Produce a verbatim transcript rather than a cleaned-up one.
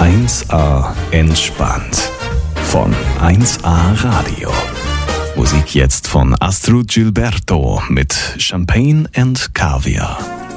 eins a entspannt von eins a Radio. Musik jetzt von Astrud Gilberto mit Champagne and Caviar.